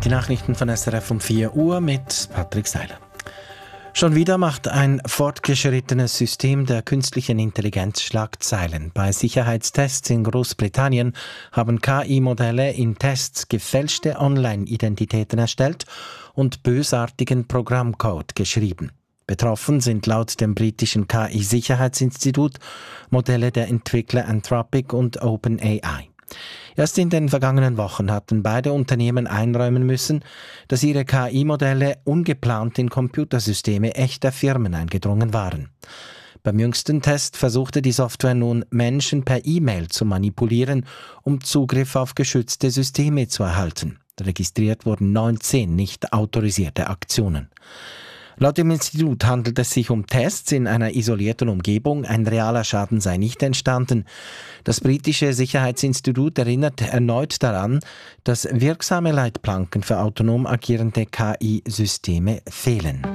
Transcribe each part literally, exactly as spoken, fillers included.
Die Nachrichten von S R F um vier Uhr mit Patrick Seiler. Schon wieder macht ein fortgeschrittenes System der künstlichen Intelligenz Schlagzeilen. Bei Sicherheitstests in Großbritannien haben K I-Modelle in Tests gefälschte Online-Identitäten erstellt und bösartigen Programmcode geschrieben. Betroffen sind laut dem britischen K I-Sicherheitsinstitut Modelle der Entwickler Anthropic und OpenAI. Erst in den vergangenen Wochen hatten beide Unternehmen einräumen müssen, dass ihre K I-Modelle ungeplant in Computersysteme echter Firmen eingedrungen waren. Beim jüngsten Test versuchte die Software nun, Menschen per E-Mail zu manipulieren, um Zugriff auf geschützte Systeme zu erhalten. Registriert wurden neunzehn nicht autorisierte Aktionen. Laut dem Institut handelt es sich um Tests in einer isolierten Umgebung. Ein realer Schaden sei nicht entstanden. Das britische Sicherheitsinstitut erinnert erneut daran, dass wirksame Leitplanken für autonom agierende K I-Systeme fehlen.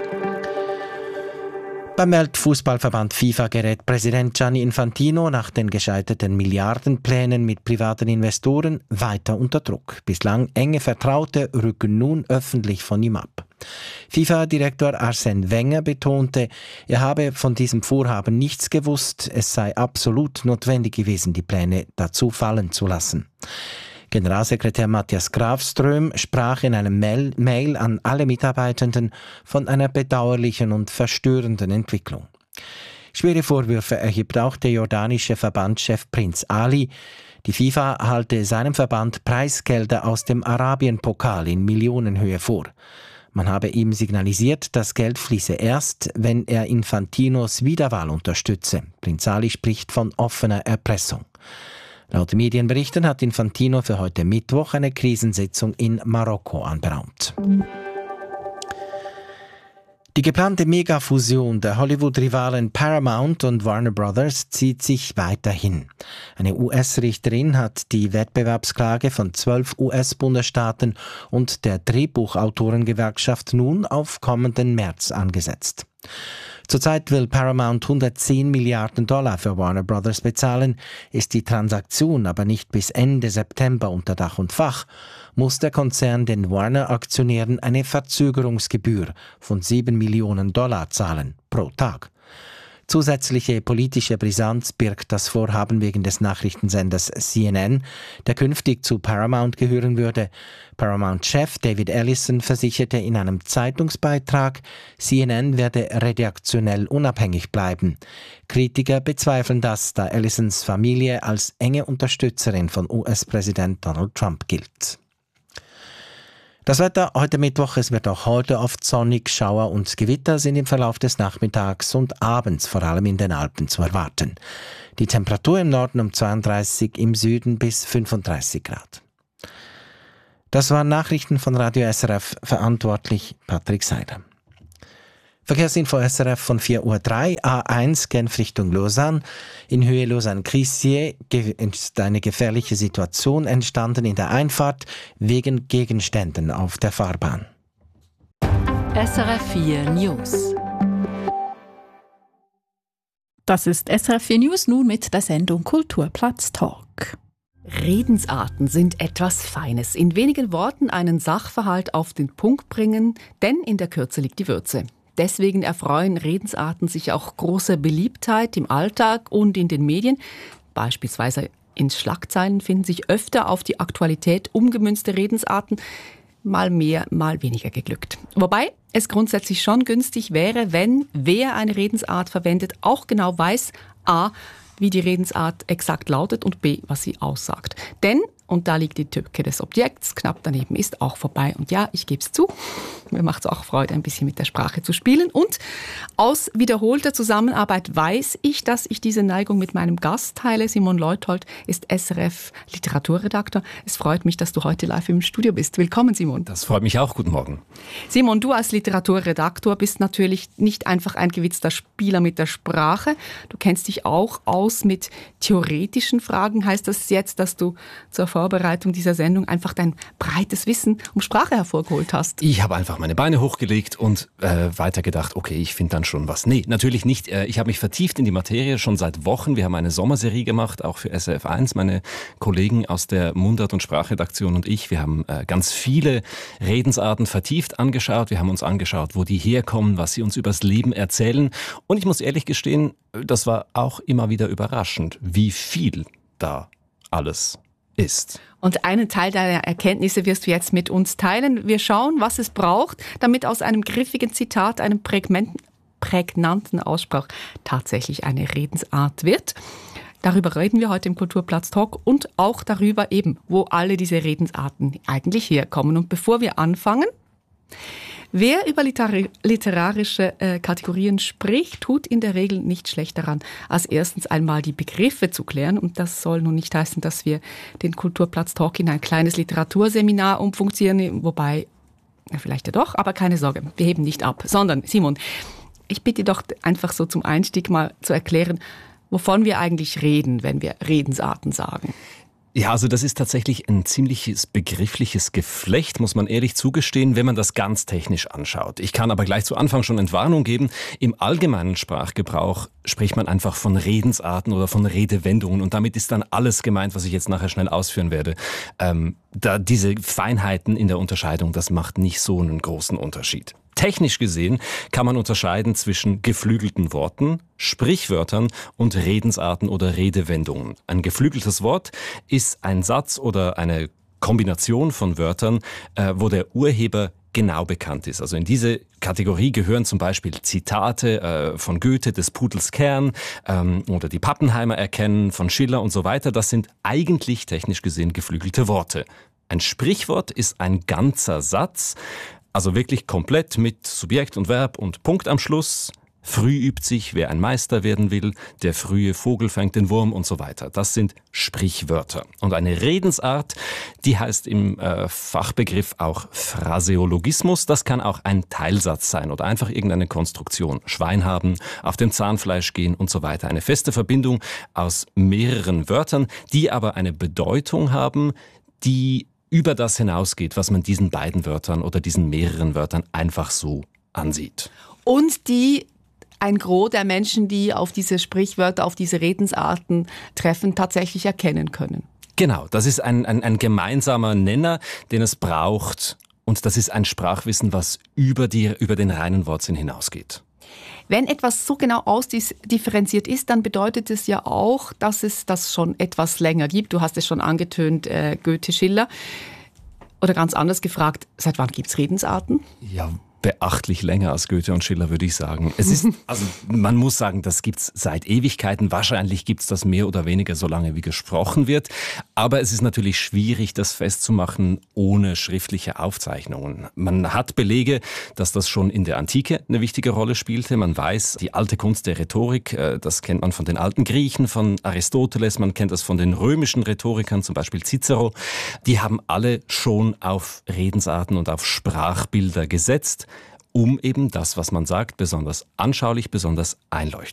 Beim Weltfußballverband FIFA gerät Präsident Gianni Infantino nach den gescheiterten Milliardenplänen mit privaten Investoren weiter unter Druck. Bislang enge Vertraute rücken nun öffentlich von ihm ab. FIFA-Direktor Arsène Wenger betonte, er habe von diesem Vorhaben nichts gewusst, es sei absolut notwendig gewesen, die Pläne dazu fallen zu lassen. Generalsekretär Matthias Grafström sprach in einem Mail, Mail an alle Mitarbeitenden von einer bedauerlichen und verstörenden Entwicklung. Schwere Vorwürfe erhebt auch der jordanische Verbandschef Prinz Ali. Die FIFA halte seinem Verband Preisgelder aus dem Arabien-Pokal in Millionenhöhe vor. Man habe ihm signalisiert, das Geld fließe erst, wenn er Infantinos Wiederwahl unterstütze. Prinz Ali spricht von offener Erpressung. Laut Medienberichten hat Infantino für heute Mittwoch eine Krisensitzung in Marokko anberaumt. Die geplante Megafusion der Hollywood-Rivalen Paramount und Warner Brothers zieht sich weiterhin. Eine U S-Richterin hat die Wettbewerbsklage von zwölf U S-Bundesstaaten und der Drehbuchautorengewerkschaft nun auf kommenden März angesetzt. Zurzeit will Paramount hundertzehn Milliarden Dollar für Warner Brothers bezahlen. Ist die Transaktion aber nicht bis Ende September unter Dach und Fach, muss der Konzern den Warner-Aktionären eine Verzögerungsgebühr von sieben Millionen Dollar zahlen pro Tag. Zusätzliche politische Brisanz birgt das Vorhaben wegen des Nachrichtensenders C N N, der künftig zu Paramount gehören würde. Paramount-Chef David Ellison versicherte in einem Zeitungsbeitrag, C N N werde redaktionell unabhängig bleiben. Kritiker bezweifeln das, da Ellisons Familie als enge Unterstützerin von U S-Präsident Donald Trump gilt. Das Wetter heute Mittwoch, es wird auch heute oft sonnig, Schauer und Gewitter sind im Verlauf des Nachmittags und abends vor allem in den Alpen zu erwarten. Die Temperatur im Norden um zweiunddreißig, im Süden bis fünfunddreißig Grad. Das waren Nachrichten von Radio S R F, verantwortlich Patrick Seiler. Verkehrsinfo S R F von vier Uhr drei, A eins Genf Richtung Lausanne. In Höhe Lausanne-Crissier ist eine gefährliche Situation entstanden in der Einfahrt wegen Gegenständen auf der Fahrbahn. S R F vier News. Das ist S R F vier News nun mit der Sendung Kulturplatz Talk. Redensarten sind etwas Feines. In wenigen Worten einen Sachverhalt auf den Punkt bringen, denn in der Kürze liegt die Würze. Deswegen erfreuen Redensarten sich auch großer Beliebtheit im Alltag und in den Medien. Beispielsweise in Schlagzeilen finden sich öfter auf die Aktualität umgemünzte Redensarten, mal mehr, mal weniger geglückt. Wobei es grundsätzlich schon günstig wäre, wenn wer eine Redensart verwendet, auch genau weiß, a, wie die Redensart exakt lautet und b, was sie aussagt. Denn, und da liegt die Tücke des Objekts, knapp daneben ist auch vorbei. Und ja, ich gebe es zu, mir macht es auch Freude, ein bisschen mit der Sprache zu spielen. Und aus wiederholter Zusammenarbeit weiß ich, dass ich diese Neigung mit meinem Gast teile. Simon Leuthold ist S R F-Literaturredakteur. Es freut mich, dass du heute live im Studio bist. Willkommen, Simon. Das freut mich auch. Guten Morgen. Simon, du als Literaturredaktor bist natürlich nicht einfach ein gewitzter Spieler mit der Sprache. Du kennst dich auch aus mit theoretischen Fragen. Heißt das jetzt, dass du zur Vorbereitung dieser Sendung einfach dein breites Wissen um Sprache hervorgeholt hast. Ich habe einfach meine Beine hochgelegt und äh, weitergedacht, okay, ich finde dann schon was. Nee, natürlich nicht. Äh, ich habe mich vertieft in die Materie schon seit Wochen. Wir haben eine Sommerserie gemacht, auch für S R F eins. Meine Kollegen aus der Mundart- und Sprachredaktion und ich, wir haben äh, ganz viele Redensarten vertieft angeschaut. Wir haben uns angeschaut, wo die herkommen, was sie uns übers Leben erzählen. Und ich muss ehrlich gestehen, das war auch immer wieder überraschend, wie viel da alles ist. Und einen Teil deiner Erkenntnisse wirst du jetzt mit uns teilen. Wir schauen, was es braucht, damit aus einem griffigen Zitat, einem prägnanten Aussprache tatsächlich eine Redensart wird. Darüber reden wir heute im Kulturplatz Talk und auch darüber eben, wo alle diese Redensarten eigentlich herkommen. Und bevor wir anfangen, wer über liter- literarische äh, Kategorien spricht, tut in der Regel nicht schlecht daran, als erstens einmal die Begriffe zu klären. Und das soll nun nicht heißen, dass wir den Kulturplatz Talk in ein kleines Literaturseminar umfunktionieren, wobei, ja, vielleicht ja doch, aber keine Sorge, wir heben nicht ab. Sondern, Simon, ich bitte doch einfach so zum Einstieg mal zu erklären, wovon wir eigentlich reden, wenn wir Redensarten sagen. Ja, also das ist tatsächlich ein ziemliches begriffliches Geflecht, muss man ehrlich zugestehen, wenn man das ganz technisch anschaut. Ich kann aber gleich zu Anfang schon Entwarnung geben. Im allgemeinen Sprachgebrauch spricht man einfach von Redensarten oder von Redewendungen und damit ist dann alles gemeint, was ich jetzt nachher schnell ausführen werde. Ähm, da diese Feinheiten in der Unterscheidung, das macht nicht so einen großen Unterschied. Technisch gesehen kann man unterscheiden zwischen geflügelten Worten, Sprichwörtern und Redensarten oder Redewendungen. Ein geflügeltes Wort ist ein Satz oder eine Kombination von Wörtern, äh, wo der Urheber genau bekannt ist. Also in diese Kategorie gehören zum Beispiel Zitate äh, von Goethe, des Pudels Kern ähm, oder die Pappenheimer erkennen von Schiller und so weiter. Das sind eigentlich technisch gesehen geflügelte Worte. Ein Sprichwort ist ein ganzer Satz, also wirklich komplett mit Subjekt und Verb und Punkt am Schluss. Früh übt sich, wer ein Meister werden will, der frühe Vogel fängt den Wurm und so weiter. Das sind Sprichwörter. Und eine Redensart, die heißt im äh, Fachbegriff auch Phraseologismus. Das kann auch ein Teilsatz sein oder einfach irgendeine Konstruktion. Schwein haben, auf dem Zahnfleisch gehen und so weiter. Eine feste Verbindung aus mehreren Wörtern, die aber eine Bedeutung haben, die über das hinausgeht, was man diesen beiden Wörtern oder diesen mehreren Wörtern einfach so ansieht. Und die ein Gros der Menschen, die auf diese Sprichwörter, auf diese Redensarten treffen, tatsächlich erkennen können. Genau, das ist ein, ein, ein gemeinsamer Nenner, den es braucht. Und das ist ein Sprachwissen, was über, die, über den reinen Wortsinn hinausgeht. Wenn etwas so genau ausdifferenziert ist, dann bedeutet es ja auch, dass es das schon etwas länger gibt. Du hast es schon angetönt, äh, Goethe, Schiller. Oder ganz anders gefragt, seit wann gibt es Redensarten? Ja, beachtlich länger als Goethe und Schiller, würde ich sagen. Es ist, also man muss sagen, das gibt's seit Ewigkeiten. Wahrscheinlich gibt's das mehr oder weniger so lange, wie gesprochen wird. Aber es ist natürlich schwierig, das festzumachen ohne schriftliche Aufzeichnungen. Man hat Belege, dass das schon in der Antike eine wichtige Rolle spielte. Man weiß, die alte Kunst der Rhetorik, das kennt man von den alten Griechen, von Aristoteles, man kennt das von den römischen Rhetorikern, zum Beispiel Cicero. Die haben alle schon auf Redensarten und auf Sprachbilder gesetzt, um eben das, was man sagt, besonders anschaulich, besonders einleuchtend